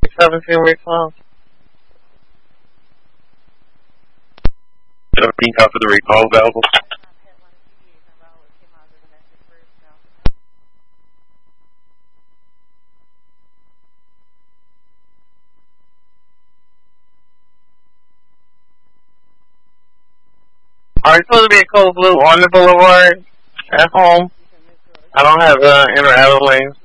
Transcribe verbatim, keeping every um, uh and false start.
seventeen recall. seventeen copy the recall available. Are you supposed to be at Cold Blue on the boulevard? At home? I don't have uh, inner alley lanes.